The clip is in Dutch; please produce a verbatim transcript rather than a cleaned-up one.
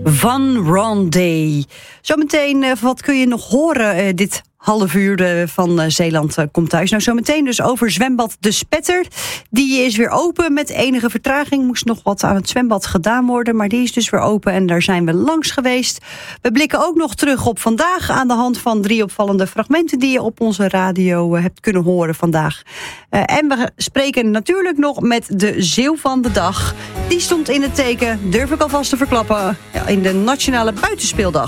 Van Rondé. Zometeen, uh, wat kun je nog horen uh, dit half uur uh, van uh, Zeeland uh, komt thuis. Nou, zometeen dus over zwembad De Spetter. Die is weer open met enige vertraging. Moest nog wat aan het zwembad gedaan worden, maar die is dus weer open en daar zijn we langs geweest. We blikken ook nog terug op vandaag aan de hand van drie opvallende fragmenten die je op onze radio uh, hebt kunnen horen vandaag. Uh, en we spreken natuurlijk nog met de Zeeuw van de dag. Die stond in het teken, durf ik alvast te verklappen, in de Nationale Buitenspeeldag.